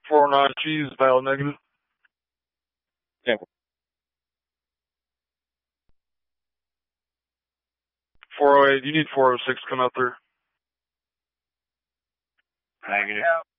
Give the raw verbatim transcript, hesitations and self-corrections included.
four oh nine cheese, valid negative. ten four. four oh eight, you need four oh six come out there. Negative.